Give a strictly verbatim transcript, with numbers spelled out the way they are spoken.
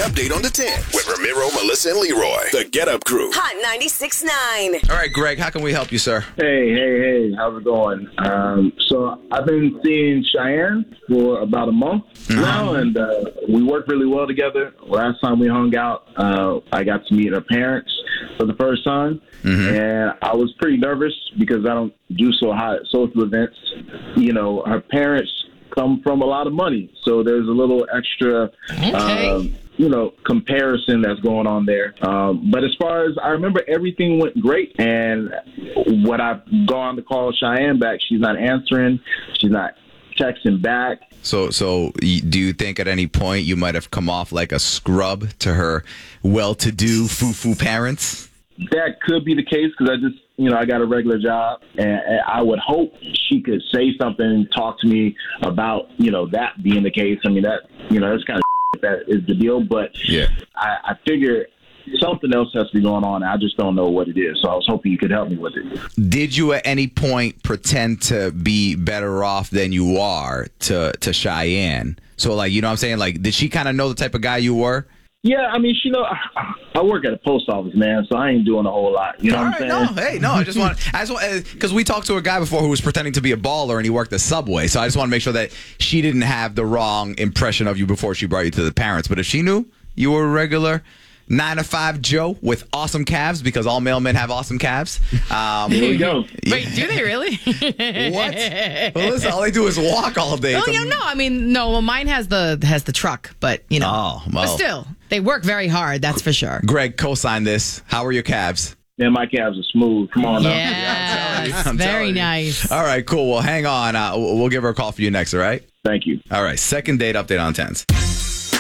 update on the tenth with Ramiro, Melissa, and Leroy. The Get Up Crew. Hot ninety-six point nine. All right, Greg, how can we help you, sir? Hey, hey, hey, how's it going? Um, so I've been seeing Cheyenne for about a month mm-hmm. now, and uh, we work really well together. Last time we hung out, uh, I got to meet her parents for the first time, mm-hmm. and I was pretty nervous because I don't do so hot at social events. You know, her parents come from a lot of money, so there's a little extra, okay. um, you know, comparison that's going on there. Um, but as far as I remember, everything went great, and when I've gone to call Cheyenne back, she's not answering, she's not texting back. So, so do you think at any point you might have come off like a scrub to her well-to-do foo-foo parents? That could be the case because I just, you know, I got a regular job, and, and I would hope she could say something and talk to me about, you know, that being the case. I mean, that, you know, that's kind of if that is the deal, but yeah. I, I figure something else has to be going on. I just don't know what it is, so I was hoping you could help me with it. Did you at any point pretend to be better off than you are to, to Cheyenne? So, like, you know what I'm saying? Like, did she kind of know the type of guy you were? Yeah, I mean, you know, I, I work at a post office, man, so I ain't doing a whole lot. You know All what I'm right, saying? No, hey, no, I just want, I just want, because we talked to a guy before who was pretending to be a baller and he worked the Subway, so I just want to make sure that she didn't have the wrong impression of you before she brought you to the parents. But if she knew you were a regular nine to five Joe with awesome calves, because all male men have awesome calves. Um, Here we go. Wait, do they really? What? Well, listen, all they do is walk all day. Oh, It's a- no, no. I mean, no. Well, mine has the has the truck, but you know. Oh, well. But still, they work very hard. That's for sure. Greg, co-sign this. How are your calves? Man, my calves are smooth. Come on now. Yes, I'm very telling you. nice. All right, cool. Well, hang on. Uh, we'll give her a call for you next, all right? Thank you. All right, second date update on tens.